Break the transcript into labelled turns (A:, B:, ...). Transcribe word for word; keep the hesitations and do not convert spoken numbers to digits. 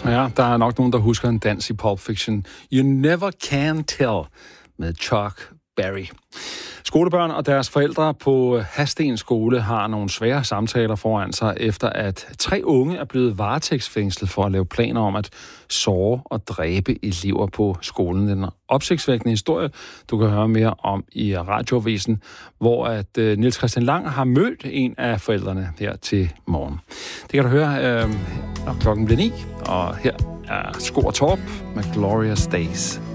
A: Ja, der er nok nogen, der husker en dans i Pulp Fiction. You Never Can Tell med Chuck Berry. Skolebørn og deres forældre på Hadsten skole har nogle svære samtaler foran sig, efter at tre unge er blevet varetægtsfængslet for at lave planer om at såre og dræbe elever på skolen. Den opsigtsvækkende historie, du kan høre mere om i Radioavisen, hvor at Niels Christian Lang har mødt en af forældrene her til morgen. Det kan du høre, øh, når klokken bliver ni, og her er Sko og Torp med Glorious Days.